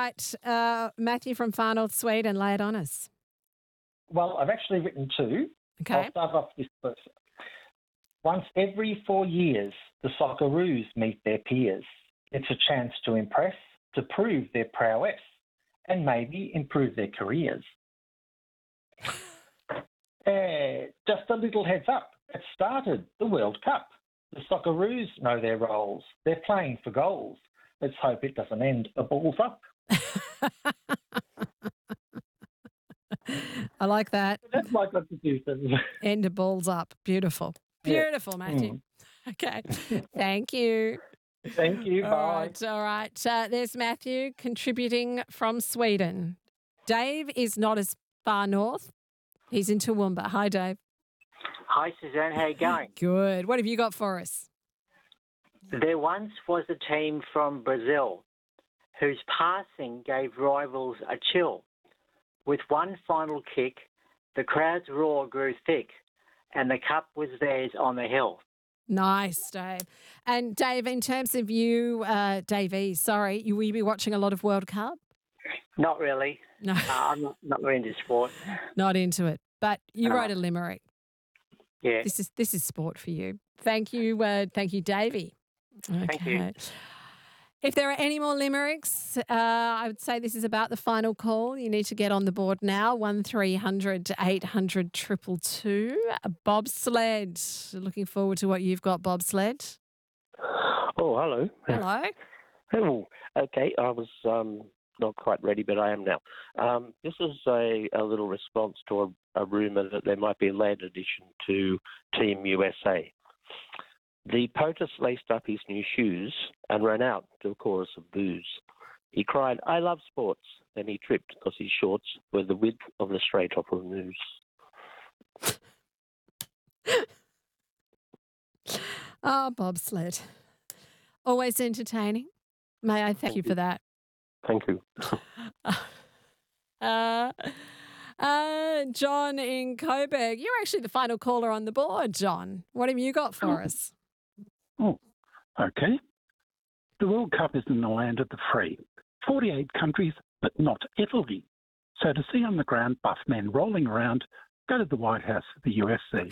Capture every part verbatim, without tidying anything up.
right, uh, Matthew from Far North Sweden, lay it on us. Well, I've actually written two. Okay. I'll start off this first. Once every four years, the Socceroos meet their peers. It's a chance to impress, to prove their prowess, and maybe improve their careers. uh, just a little heads up. It started the World Cup. The Socceroos know their roles. They're playing for goals. Let's hope it doesn't end a balls up. I like that. That's my contribution. End of balls up. Beautiful. Beautiful, Yeah. Matthew. Mm. Okay. Thank you. Thank you. All Bye. right. All right. Uh, there's Matthew contributing from Sweden. Dave is not as far north. He's in Toowoomba. Hi, Dave. Hi, Suzanne. How you going? Good. What have you got for us? There once was a team from Brazil whose passing gave rivals a chill. With one final kick, the crowd's roar grew thick, and the cup was theirs on the hill. Nice, Dave. And Dave, in terms of you, uh, Davey, sorry, you will you be watching a lot of World Cup? Not really. No, Uh, I'm not, not really into sport. not into it. But you No. wrote a limerick. Yeah. This is this is sport for you. Thank you, uh, thank you, Davey. Thank you. Okay. If there are any more limericks, uh, I would say this is about the final call. You need to get on the board now. One three hundred eight hundred two two two. Bobsled. Looking forward to what you've got, Bobsled. Oh, hello. Hello. Oh, okay. I was um, not quite ready, but I am now. Um, this is a, a little response to a, a rumour that there might be a land addition to Team U S A. The POTUS laced up his new shoes and ran out to a chorus of boos. He cried, "I love sports." Then he tripped because his shorts were the width of the straight opera news. Oh, Bobsled. Always entertaining. May I thank you for that. Thank you. Uh, uh, John in Coburg. You're actually the final caller on the board, John. What have you got for us? Oh, okay. The World Cup is in the land of the free. forty-eight countries, but not Italy. So to see on the ground buff men rolling around, go to the White House for the U S C.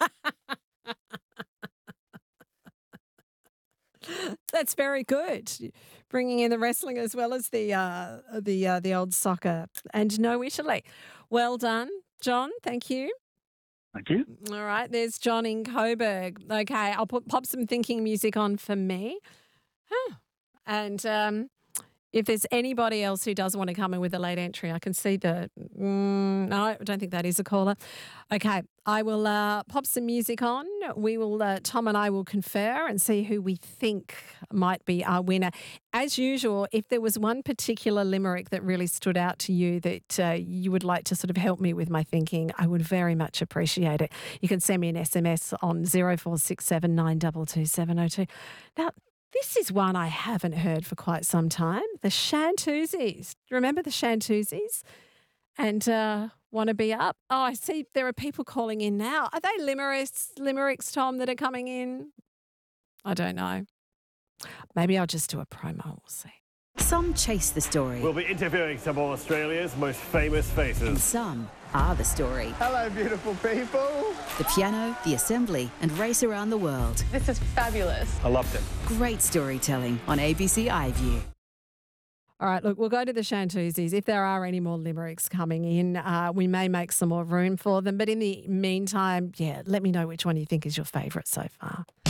That's very good. Bringing in the wrestling as well as the uh, the uh, the old soccer, and no Italy. Well done, John. Thank you. Thank you. All right, there's John in Coburg. Okay, I'll put pop some thinking music on for me. Huh. And um, if there's anybody else who does want to come in with a late entry, I can see the. Mm, no, I don't think that is a caller. Okay, I will uh, pop some music on. We will, uh, Tom and I will confer and see who we think might be our winner. As usual, if there was one particular limerick that really stood out to you that uh, you would like to sort of help me with my thinking, I would very much appreciate it. You can send me an S M S on zero four six seven nine two two seven zero two. Now, this is one I haven't heard for quite some time. The Shantuzis. Remember the Shantuzis? And uh, want to be up? Oh, I see there are people calling in now. Are they limericks, limericks, Tom, that are coming in? I don't know. Maybe I'll just do a promo. We'll see. Some chase the story. We'll be interviewing some of Australia's most famous And faces. some are the story. Hello, beautiful people. The piano, the assembly, and race around the world. This is fabulous. I loved it. Great storytelling on A B C iView. All right, look, we'll go to the Shantuzis. If there are any more limericks coming in, uh, we may make some more room for them. But in the meantime, yeah, let me know which one you think is your favourite so far.